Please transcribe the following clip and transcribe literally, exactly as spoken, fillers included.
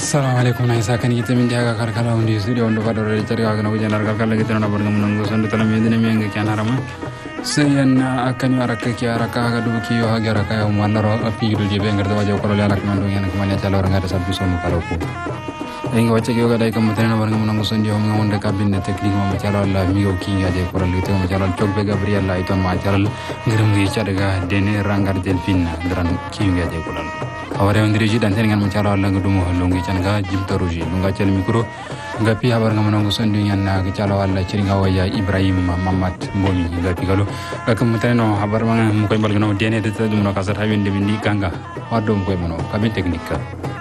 Assalamu alaikum na isa kan yita min daga karkala wanda studio wanda fadar da tariwa ga nabujan karkala gidan na barga mun go sanda tala medina mi yanga kan harama sai yanna akan araka ki araka ga duki yo haga araka yo mallaro afiru je be ngarda wajo ko la nak mando yana kuma ne tala orang ada sabbi sonu karoko inga wacce yo ga dai kam mutane barga mun go sonjo mun wonde kabinne technique mo tala Allah mi yo kinga je ko la to mo tala chok be gabriel la iton ma tala ngirum ngi chadaga dene rangar delfin gran kinga je ko la aware ndiri dan ten ngan mo chala Allah ngudumo longi canga jibta roji lunga cel mikro ngapi habar ngam nango sondu nyanna ga chala Allah ciringa waya Ibrahim Mamad Bomi ngapi galo akam mutano habar manga mo koy balgano dene de tadu mo kasar hawinde bindi kanga waddo mo koy mono kabin technique